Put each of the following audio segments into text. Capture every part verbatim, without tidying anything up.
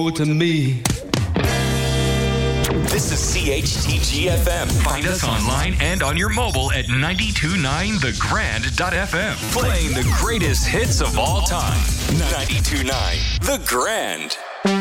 to me. This is C H T G F M. Find us online and on your mobile at ninety-two point nine the grand dot f m. Playing the greatest hits of all time. ninety-two point nine The Grand.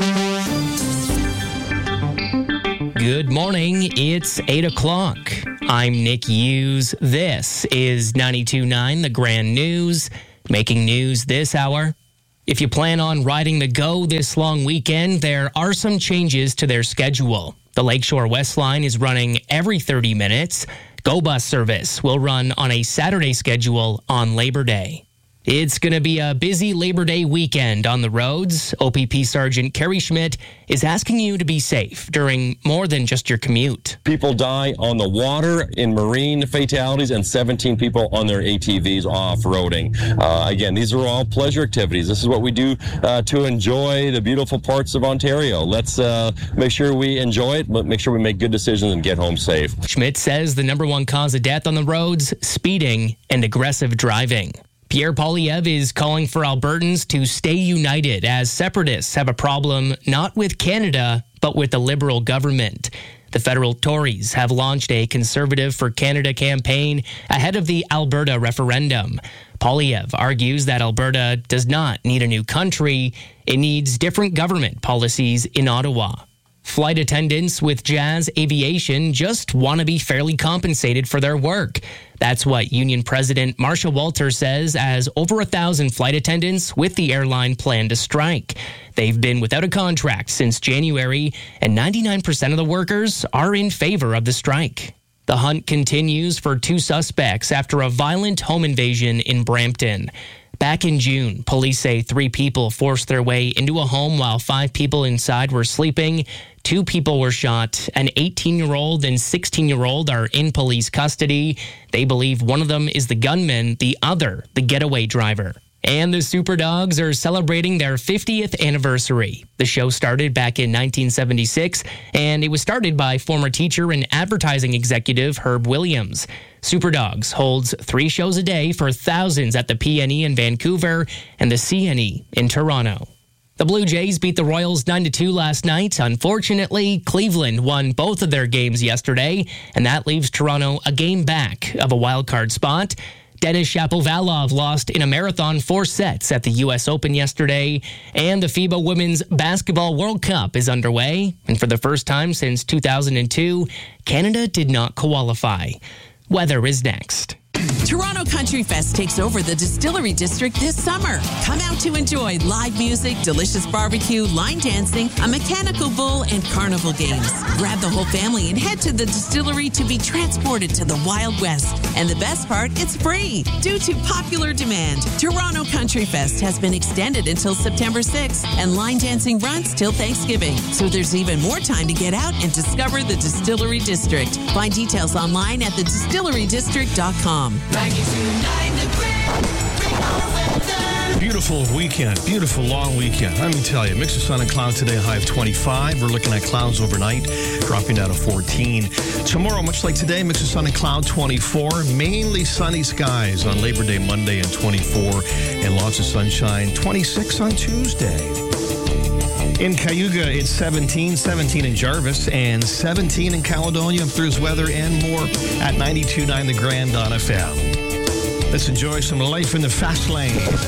Good morning. It's eight o'clock. I'm Nick Hughes. This is ninety-two point nine The Grand News. Making news this hour. If you plan on riding the Go this long weekend, there are some changes to their schedule. The Lakeshore West Line is running every thirty minutes. Go Bus service will run on a Saturday schedule on Labor Day. It's going to be a busy Labor Day weekend on the roads. O P P Sergeant Kerry Schmidt is asking you to be safe during more than just your commute. People die on the water in marine fatalities and seventeen people on their A T Vs off-roading. Uh, again, these are all pleasure activities. This is what we do uh, to enjoy the beautiful parts of Ontario. Let's uh, make sure we enjoy it, but make sure we make good decisions and get home safe. Schmidt says the number one cause of death on the roads, speeding and aggressive driving. Pierre Poilievre is calling for Albertans to stay united as separatists have a problem not with Canada, but with the Liberal government. The federal Tories have launched a Conservative for Canada campaign ahead of the Alberta referendum. Poilievre argues that Alberta does not need a new country. It needs different government policies in Ottawa. Flight attendants with Jazz Aviation just want to be fairly compensated for their work. That's what Union President Marsha Walter says as over a thousand flight attendants with the airline plan to strike. They've been without a contract since January, and ninety-nine percent of the workers are in favor of the strike. The hunt continues for two suspects after a violent home invasion in Brampton. Back in June, police say three people forced their way into a home while five people inside were sleeping. Two people were shot. An eighteen-year-old and sixteen-year-old are in police custody. They believe one of them is the gunman, the other, the getaway driver. And the Superdogs are celebrating their fiftieth anniversary. The show started back in nineteen seventy-six, and it was started by former teacher and advertising executive Herb Williams. Superdogs holds three shows a day for thousands at the P N E in Vancouver and the C N E in Toronto. The Blue Jays beat the Royals nine to two last night. Unfortunately, Cleveland won both of their games yesterday, and that leaves Toronto a game back of a wildcard spot. Denis Shapovalov lost in a marathon four sets at the U S Open yesterday, and the FIBA Women's Basketball World Cup is underway, and for the first time since two thousand two, Canada did not qualify. Weather is next. Toronto Country Fest takes over the Distillery District this summer. Come out to enjoy live music, delicious barbecue, line dancing, a mechanical bull, and carnival games. Grab the whole family and head to the distillery to be transported to the Wild West. And the best part, it's free due to popular demand. Toronto Country Fest has been extended until September sixth, and line dancing runs till Thanksgiving. So there's even more time to get out and discover the Distillery District. Find details online at the distillery district dot com. Beautiful weekend, beautiful long weekend. Let me tell you, mix of sun and cloud today, high of twenty-five. We're looking at clouds overnight, dropping down to fourteen. Tomorrow, much like today, mix of sun and cloud, twenty-four. Mainly sunny skies on Labor Day, Monday, and twenty-four. And lots of sunshine, twenty-six on Tuesday. In Cayuga, it's seventeen, seventeen in Jarvis, and seventeen in Caledonia. There's weather and more at ninety-two point nine The Grand dot F M. Let's enjoy some life in the fast lane.